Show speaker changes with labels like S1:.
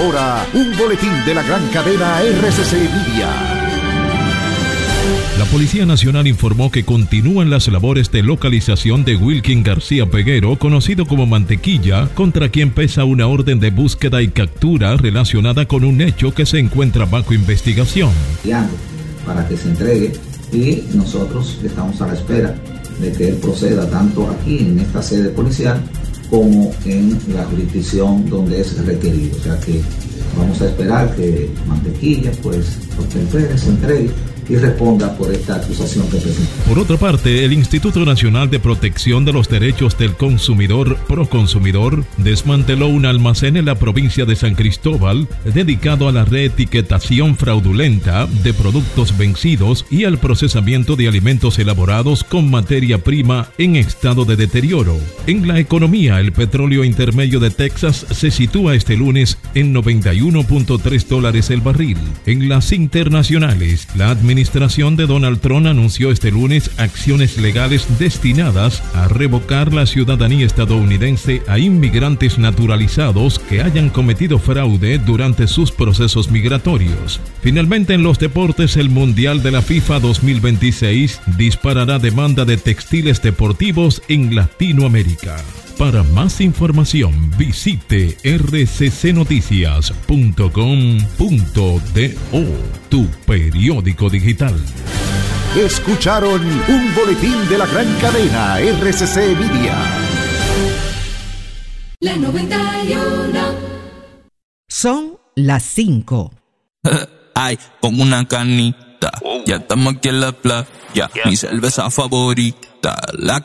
S1: ahora un boletín de la gran cadena RCC Media.
S2: La Policía Nacional informó que continúan las labores de localización de Wilkin García Peguero, conocido como Mantequilla, contra quien pesa una orden de búsqueda y captura relacionada con un hecho que se encuentra bajo investigación.
S3: Para que se entregue, y nosotros estamos a la espera de que él proceda tanto aquí en esta sede policial como en la jurisdicción donde es requerido. O sea que vamos a esperar que Mantequilla, pues, Pérez se entregue y responda por esta acusación que presenta.
S2: Por otra parte, el Instituto Nacional de Protección de los Derechos del Consumidor, Proconsumidor, desmanteló un almacén en la provincia de San Cristóbal dedicado a la reetiquetación fraudulenta de productos vencidos y al procesamiento de alimentos elaborados con materia prima en estado de deterioro. En la economía, el petróleo intermedio de Texas se sitúa este lunes en $91.3 el barril. En las internacionales, la administración de Donald Trump anunció este lunes acciones legales destinadas a revocar la ciudadanía estadounidense a inmigrantes naturalizados que hayan cometido fraude durante sus procesos migratorios. Finalmente, en los deportes, el Mundial de la FIFA 2026 disparará demanda de textiles deportivos en Latinoamérica. Para más información, visite rccnoticias.com.do, tu periódico digital.
S1: Escucharon un boletín de la gran cadena RCC Media.
S4: La 91.
S5: Son las 5.
S6: Ay, con una canita. Ya estamos aquí en la playa. Mi cerveza favorita, la